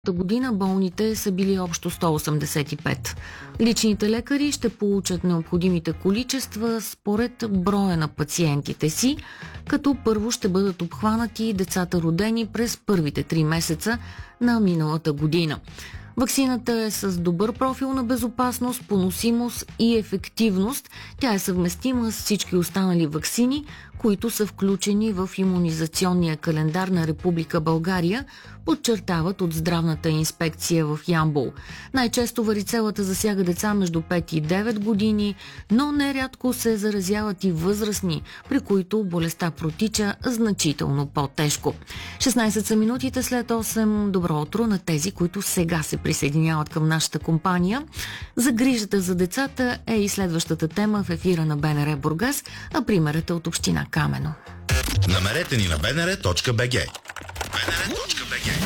година болните са били общо 185. Личните лекари ще получат необходимите количества според броя на пациентите си, като първо ще бъдат обхванати децата родени през първите 3 месеца на миналата година. Ваксината е с добър профил на безопасност, поносимост и ефективност. Тя е съвместима с всички останали ваксини, които са включени в имунизационния календар на Република България, подчертават от Здравната инспекция в Ямбол. Най-често варицелата засяга деца между 5 и 9 години, но нерядко се заразяват и възрастни, при които болестта протича значително по-тежко. 16 са минутите след 8. Добро утро на тези, които сега се присъединяват към нашата компания. За грижата за децата е и следващата тема в ефира на БНР Бургас, а примерът е от община Камено. Намерете ни на bnr.bg. bnr.bg